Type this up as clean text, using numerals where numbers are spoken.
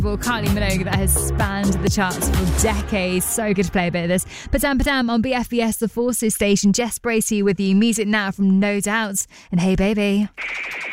Well, Kylie Minogue that has spanned the charts for decades. So good to play a bit of this. Padam on BFBS, the Forces station. Jess Bracey with you. Music now from No Doubt and Hey Baby.